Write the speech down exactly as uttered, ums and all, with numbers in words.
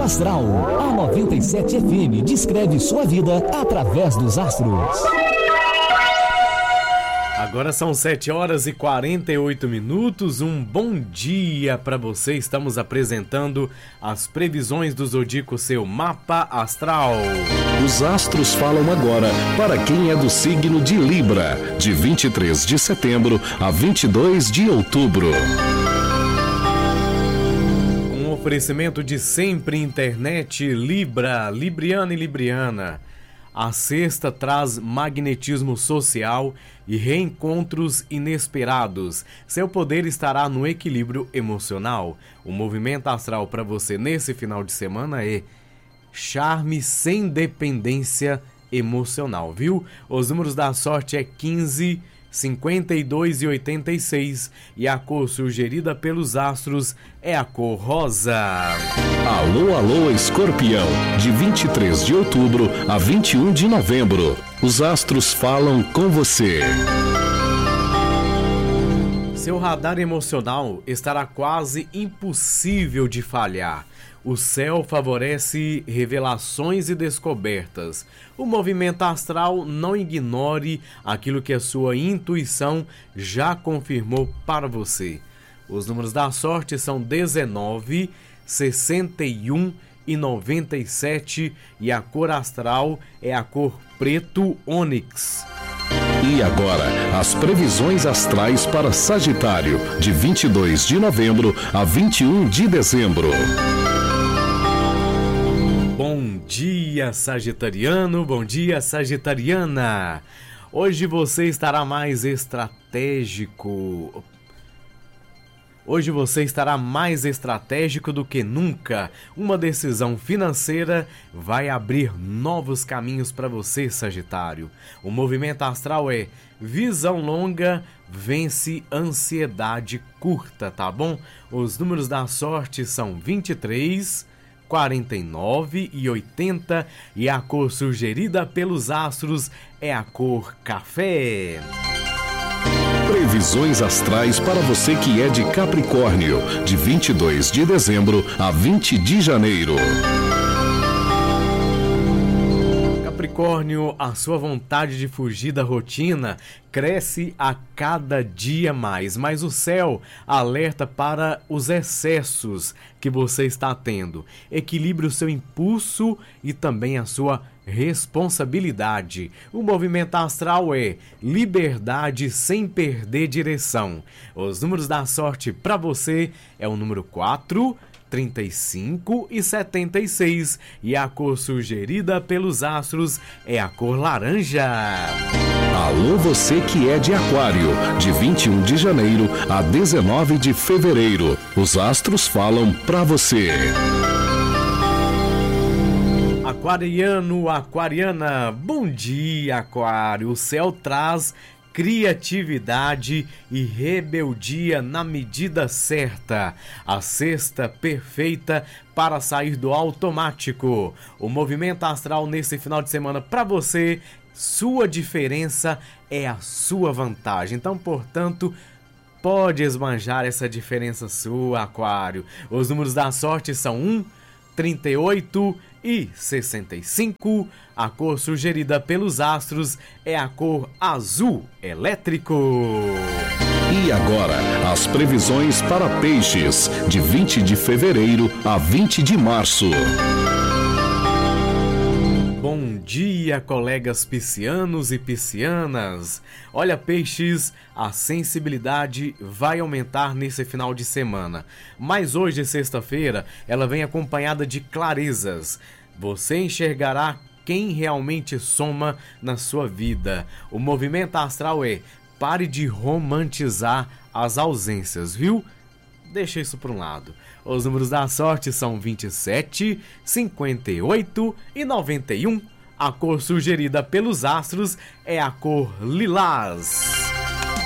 Mapa Astral. A noventa e sete F M descreve sua vida através dos astros. Agora são sete horas e quarenta e oito minutos. Um bom dia para você. Estamos apresentando as previsões do Zodíaco, seu Mapa Astral. Os astros falam agora para quem é do signo de Libra, de vinte e três de setembro a vinte e dois de outubro. Um oferecimento de Sempre Internet Libra, Libriano e Libriana. A sexta traz magnetismo social e reencontros inesperados. Seu poder estará no equilíbrio emocional. O movimento astral para você nesse final de semana é charme sem dependência emocional, viu? Os números da sorte é quinze, cinquenta e dois e oitenta e seis e a cor sugerida pelos astros é a cor rosa. Alô, alô, Escorpião, de vinte e três de outubro a vinte e um de novembro. Os astros falam com você. Seu radar emocional estará quase impossível de falhar. O céu favorece revelações e descobertas. O movimento astral não ignore aquilo que a sua intuição já confirmou para você. Os números da sorte são dezenove, sessenta e um e noventa e sete e a cor astral é a cor preto ônix. E agora, as previsões astrais para Sagitário, de vinte e dois de novembro a vinte e um de dezembro. Bom dia, sagitariano, bom dia, sagitariana. Hoje você estará mais estratégico. Hoje você estará mais estratégico do que nunca. Uma decisão financeira vai abrir novos caminhos para você, Sagitário. O movimento astral é visão longa, vence ansiedade curta, tá bom? Os números da sorte são vinte e três, quarenta e nove e oitenta e a cor sugerida pelos astros é a cor café. Previsões astrais para você que é de Capricórnio, de vinte e dois de dezembro a vinte de janeiro. Capricórnio, a sua vontade de fugir da rotina cresce a cada dia mais, mas o céu alerta para os excessos que você está tendo. Equilibre o seu impulso e também a sua responsabilidade. O movimento astral é liberdade sem perder direção. Os números da sorte para você é o número quatro, trinta e cinco e setenta e seis e a cor sugerida pelos astros é a cor laranja. Alô, você que é de Aquário, de vinte e um de janeiro a dezenove de fevereiro. Os astros falam pra você. Aquariano, aquariana, bom dia, Aquário. O céu traz criatividade e rebeldia na medida certa. A sexta perfeita para sair do automático. O movimento astral nesse final de semana para você, sua diferença é a sua vantagem. Então, portanto, pode esbanjar essa diferença sua, Aquário. Os números da sorte são um, trinta e oito e sessenta e cinco. A cor sugerida pelos astros é a cor azul elétrico. E agora, as previsões para Peixes, de vinte de fevereiro a vinte de março. Bom dia, colegas piscianos e piscianas. Olha, Peixes, a sensibilidade vai aumentar nesse final de semana. Mas hoje, sexta-feira, ela vem acompanhada de clarezas. Você enxergará quem realmente soma na sua vida. O movimento astral é: pare de romantizar as ausências, viu? Deixa isso para um lado. Os números da sorte são vinte e sete, cinquenta e oito e noventa e um. A cor sugerida pelos astros é a cor lilás.